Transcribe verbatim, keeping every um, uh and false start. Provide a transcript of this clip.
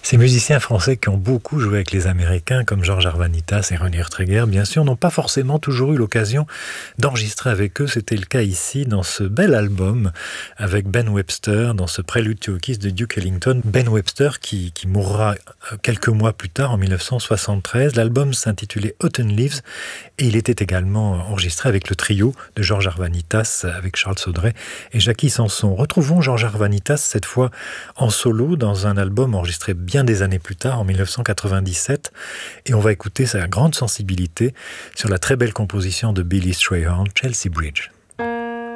Ces musiciens français qui ont beaucoup joué avec les Américains, comme Georges Arvanitas et René Urtreger, bien sûr, n'ont pas forcément toujours eu l'occasion d'enregistrer avec eux. C'était le cas ici, dans ce bel album, avec Ben Webster, dans ce prélude to a Kiss de Duke Ellington. Ben Webster qui, qui mourra quelques mois plus tard, en mille neuf cent soixante-treize. L'album s'intitulait Autumn Leaves, et il était également enregistré avec le trio de Georges Arvanitas, avec Charles Saudret et Jackie Sanson. Retrouvons Georges Arvanitas, cette fois en solo, dans un album enregistré bien des années plus tard, en mille neuf cent quatre-vingt-dix-sept, et on va écouter sa grande sensibilité sur la très belle composition de Billy Strayhorn, Chelsea Bridge.